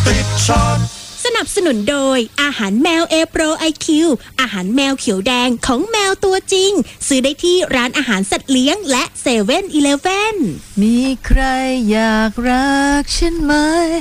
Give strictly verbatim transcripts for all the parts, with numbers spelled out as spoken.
ติดช็อตสนับสนุนโดยอาหารแมว A Pro ไอ คิว อาหารแมวเขียวแดงของแมวตัวจริงซื้อได้ที่ร้านอาหารสัตว์เลี้ยงและเซเว่นอีเลฟเว่นมีใครอยากรักฉันไหม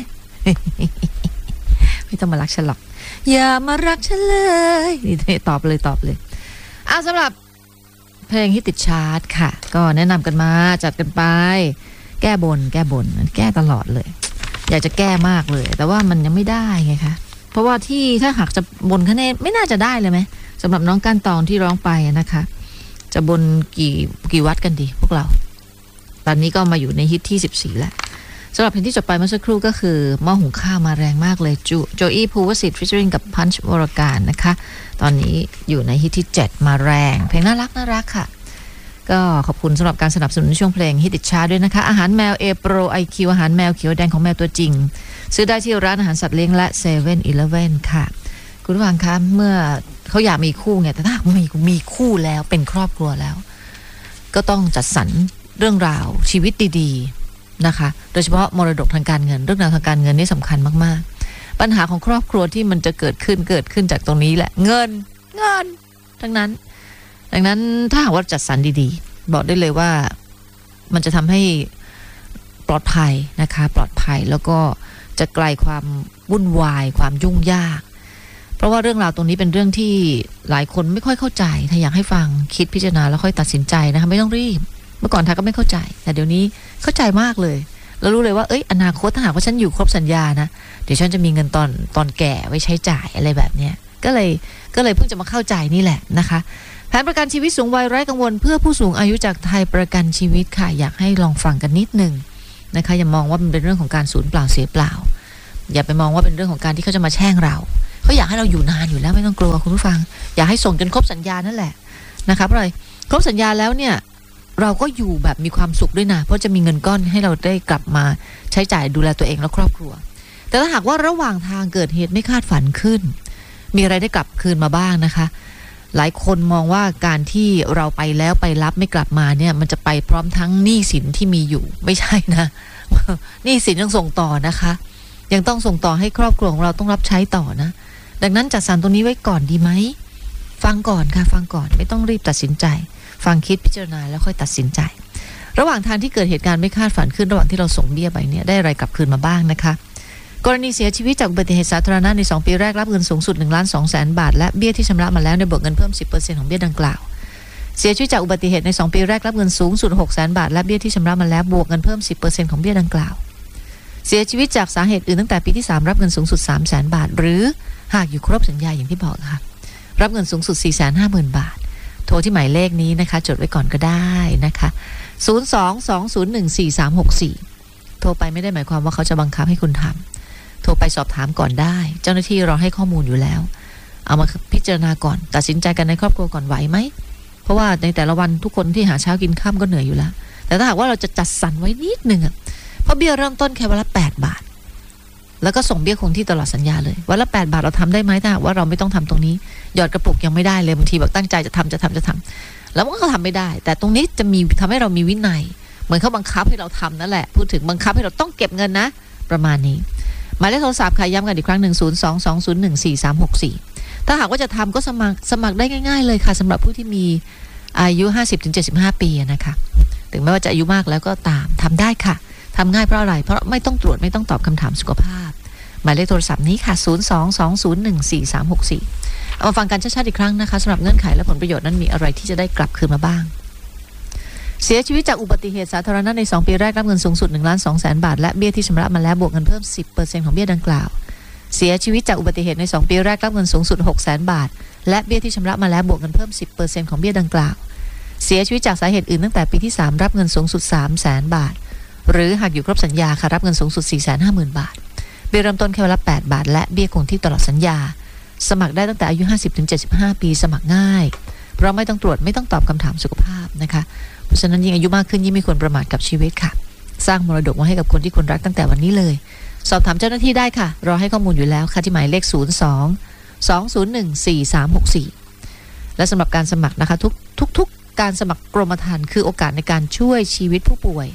ไม่ต้องมารักฉันหรอกอย่ามารักฉันเลยนี่ตอบเลยตอบเลยอ่ะสำหรับเพลงที่ติดชาร์ตค่ะก็แนะนำกันมาจัดกันไปแก้บนแก้บนแก้ตลอดเลยอยากจะแก้มากเลยแต่ว่ามันยังไม่ได้ไงคะเพราะว่าที่ถ้าหากจะบนคะแนนไม่น่าจะได้เลยไหมสำหรับน้องก้านตองที่ร้องไปนะคะจะบนกี่กี่วัดกันดีพวกเราตอนนี้ก็มาอยู่ในฮิตที่สิบสี่แล้วสำหรับเพลงที่จบไปเมื่อสักครู่ก็คือหม้อหุงข้าวมาแรงมากเลยจูโจอี้ภูวสิทธิ์ฟีเจอริงกับพันช์วรการนะคะตอนนี้อยู่ในฮิตที่เจ็ดมาแรงเพลงน่ารักน่ารักค่ะก็ขอบคุณสำหรับการสนับสนุนช่วงเพลงฮิตติดชาร์ตด้วยนะคะอาหารแมว A Pro ไอ คิว อาหารแมวเขียวแดงของแมวตัวจริงซื้อได้ที่ร้านอาหารสัตว์เลี้ยงและเซเว่นอีเลฟเว่นค่ะคุณผู้ฟังคะเมื่อเขาอยากมีคู่ไงแต่ถ้ามีมีคู่แล้วเป็นครอบครัวแล้วก็ต้องจัดสรรเรื่องราวชีวิตดีๆนะคะโดยเฉพาะมรดกทางการเงินเรื่องราวทางการเงินนี่สำคัญมากๆปัญหาของครอบครัวที่มันจะเกิดขึ้นเกิดขึ้นจากตรงนี้แหละเงินเงินทั้งนั้นดังนั้นถ้าหากว่าจัดสรรดีๆบอกได้เลยว่ามันจะทำให้ปลอดภัยนะคะปลอดภัยแล้วก็จะไกลความวุ่นวายความยุ่งยากเพราะว่าเรื่องราวตรงนี้เป็นเรื่องที่หลายคนไม่ค่อยเข้าใจถ้าอยากให้ฟังคิดพิจารณาแล้วค่อยตัดสินใจนะคะไม่ต้องรีบเมื่อก่อนทาก็ไม่เข้าใจแต่เดี๋ยวนี้เข้าใจมากเลยแล้วรู้เลยว่าเอ้ยอนาคตถ้าหากว่าฉันอยู่ครบสัญญานะเดี๋ยวฉันจะมีเงินตอนตอนแก่ไว้ใช้จ่ายอะไรแบบเนี้ยก็เลยก็เลยเพิ่งจะมาเข้าใจนี่แหละนะคะแผนประกันชีวิตสูงวัยไร้กังวลเพื่อผู้สูงอายุจากไทยประกันชีวิตค่ะอยากให้ลองฟังกันนิดนึงนะคะอย่ามองว่ามันเป็นเรื่องของการสูญเปล่าเสียเปล่าอย่าไปมองว่าเป็นเรื่องของการที่เขาจะมาแช่งเราเขาอยากให้เราอยู่นานอยู่แล้วไม่ต้องกลัวคุณผู้ฟังอยากให้ส่งจนครบสัญญานั่นแหละนะคะเพราะอะไรครบสัญญาแล้วเนี่ยเราก็อยู่แบบมีความสุขด้วยนะเพราะจะมีเงินก้อนให้เราได้กลับมาใช้จ่ายดูแลตัวเองและครอบครัวแต่ถ้าหากว่าระหว่างทางเกิดเหตุไม่คาดฝันขึ้นมีอะไรได้กลับคืนมาบ้างนะคะหลายคนมองว่าการที่เราไปแล้วไปรับไม่กลับมาเนี่ยมันจะไปพร้อมทั้งหนี้สินที่มีอยู่ไม่ใช่นะหนี้สินยังส่งต่อนะคะยังต้องส่งต่อให้ครอบครัวของเราต้องรับใช้ต่อนะดังนั้นจัดสรรตรงนี้ไว้ก่อนดีไหมฟังก่อนค่ะฟังก่อนไม่ต้องรีบตัดสินใจฟังคิดพิจารณาแล้วค่อยตัดสินใจระหว่างทางที่เกิดเหตุการณ์ไม่คาดฝันขึ้นระหว่างที่เราส่งเบี้ยไปเนี่ยได้อะไรกลับคืนมาบ้างนะคะกรณีเสียชีวิตจากอุบัติเหตุสาธารณะในสองปีแรกรับเงินสูงสุด หนึ่งล้านสองแสน บาทและเบี้ยที่ชำระมาแล้วในบวกเงินเพิ่ม สิบเปอร์เซ็นต์ ของเบี้ยดังกล่าวเสียชีวิตจากอุบัติเหตุในสองปีแรกรับเงินสูงสุด หกแสน บาทและเบี้ยที่ชำระมาแล้วบวกเงินเพิ่ม สิบเปอร์เซ็นต์ ของเบี้ยดังกล่าวเสียชีวิตจากสาเหตุอื่นตั้งแต่ปีที่สามรับเงินสูงสุด สามแสน บาทหรือหากอยู่ครบสัญญาอย่างที่บอกค่ะรับเงินสูงสุด สี่แสนห้าหมื่น บาทโทรที่หมายเลขนี้นะคะจดไว้ก่อนก็ได้นะคะศูนย์ สอง สอง ศูนย์ หนึ่ง สี่ สาม หก สี่โทรไปไม่ได้หมายความว่าเขาจะบังคับให้คุณทำโทรไปสอบถามก่อนได้เจ้าหน้าที่รอให้ข้อมูลอยู่แล้วเอามาพิจารณาก่อนตัดสินใจกันในครอบครัวก่อนไหวไหมเพราะว่าในแต่ละวันทุกคนที่หาเช้ากินค่ำก็เหนื่อยอยู่แล้วแต่ถ้าหากว่าเราจะจัดสรรไว้นิดนึงอ่ะเพราะเบี้ยเริ่มต้นแค่วันละแปดบาทแล้วก็ส่งเบี้ยคงที่ตลอดสัญญาเลยวันละแปดบาทเราทำได้ไหมถ้าหากว่าเราไม่ต้องทำตรงนี้หยอดกระปุกยังไม่ได้เลยบางทีแบบตั้งใจจะทำจะทำจะทำแล้วมันก็ทำไม่ได้แต่ตรงนี้จะมีทำให้เรามีวินัยเหมือนเขาบังคับให้เราทำนั่นแหละพูดถึงบังคับให้เราต้องเก็บเงินนะประมาณนี้หมายเลขโทรศัพท์ค่ะย้ำกันอีกครั้งหนึ่ง ศูนย์ สอง สอง ศูนย์ หนึ่ง สี่ สาม หก สี่ถ้าหากว่าจะทำก็สมัครสมัครได้ง่ายๆเลยค่ะสำหรับผู้ที่มีอายุ ห้าสิบถึงเจ็ดสิบห้า ปีนะคะถึงแม้ว่าจะอายุมากแล้วก็ตามทำได้ค่ะทำง่ายเพราะอะไรเพราะไม่ต้องตรวจไม่ต้องตอบคำถามสุขภาพหมายเลขโทรศัพท์นี้ค่ะ ศูนย์ สอง สอง ศูนย์ หนึ่ง สี่ สาม หก สี่เอามาฟังกันชัดๆอีกครั้งนะคะสำหรับเงื่อนไขและผลประโยชน์นั้นมีอะไรที่จะได้กลับคืนมาบ้างเสียชีวิตจากอุบัติเหตุสาธารณะในสองปีแรกรับเงินสูงสุด หนึ่งล้านสองแสน บาทและเบี้ยที่ชำระมาแล้วบวกเงินเพิ่ม สิบเปอร์เซ็นต์ ของเบี้ยดังกล่าวเสียชีวิตจากอุบัติเหตุในสองปีแรกรับเงินสูงสุด หกแสน บาทและเบี้ยที่ชำระมาแล้วบวกเงินเพิ่ม สิบเปอร์เซ็นต์ ของเบี้ยดังกล่าวเสียชีวิตจากสาเหตุอื่นตั้งแต่ปีที่สามรับเงินสูงสุด สามแสน บาทหรือหากอยู่ครบสัญญาค่ะรับเงินสูงสุด สี่แสนห้าหมื่น บาทเบี้ยเริ่มต้นแค่วันละแปดบาทและเบี้ยคงที่ตลอดสัญญาสมัครได้ตั้งแต่อายุ ห้าสิบถึงเจ็ดสิบห้า ปีสมัครง่ายเพราะไม่ต้องตรวจไม่ต้องตอบคำถามสุขภาพนะคะเพราะฉะนั้นยิ่งอายุมากขึ้นยิ่งไม่ควรประมาทกับชีวิตค่ะสร้างมรดกไว้ให้กับคนที่คุณรักตั้งแต่วันนี้เลยสอบถามเจ้าหน้าที่ได้ค่ะรอให้ข้อมูลอยู่แล้วค่ะที่หมายเลข ศูนย์ สอง สอง ศูนย์ หนึ่ง สี่ สาม หก สี่และสำหรับการสมัครนะคะทุกทุกทุกการสมัครกรมธรรม์คือโอกาสในการช่วยชีวิตผู้ป่วย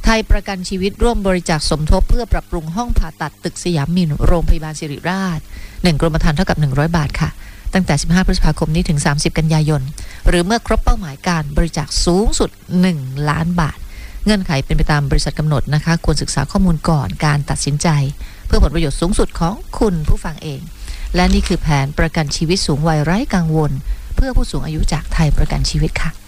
ไทยประกันชีวิตร่วมบริจาคสมทบเพื่อปรับปรุงห้องผ่าตัดตึกสยามมินโรงพยาบาลศิริราชหนึ่งกรมธรรม์เท่ากับหนึ่งร้อยบาทค่ะตั้งแต่สิบห้าพฤษภาคมนี้ถึงสามสิบกันยายนหรือเมื่อครบเป้าหมายการบริจาคสูงสุดหนึ่งล้านบาทเงื่อนไขเป็นไปตามบริษัทกำหนดนะคะควรศึกษาข้อมูลก่อนการตัดสินใจเพื่อผลประโยชน์สูงสุดของคุณผู้ฟังเองและนี่คือแผนประกันชีวิตสูงวัยไร้กังวลเพื่อผู้สูงอายุจากไทยประกันชีวิตค่ะ